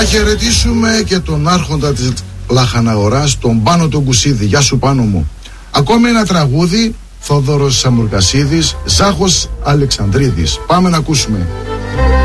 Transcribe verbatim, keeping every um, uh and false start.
Θα χαιρετήσουμε και τον άρχοντα της Λαχαναγοράς, τον Πάνο τον Κουσίδη. Γεια σου Πάνο μου. Ακόμη ένα τραγούδι, Θόδωρος Σαμουρκασίδης, Ζάχος Αλεξανδρίδης. Πάμε να ακούσουμε.